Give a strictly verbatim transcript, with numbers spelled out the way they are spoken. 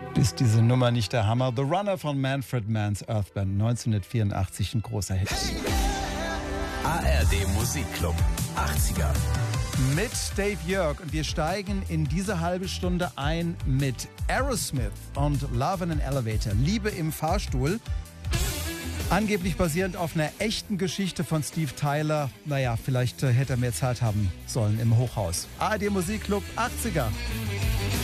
Ist diese Nummer nicht der Hammer? The Runner von Manfred Mann's Earth Band, neunzehnhundertvierundachtzig, ein großer Hit. A R D Musikclub achtziger. Mit Dave Jörg, und wir steigen in diese halbe Stunde ein mit Aerosmith und Love in an Elevator, Liebe im Fahrstuhl. Angeblich basierend auf einer echten Geschichte von Steve Tyler. Naja, vielleicht äh, hätte er mehr Zeit haben sollen im Hochhaus. A R D Musikclub achtziger.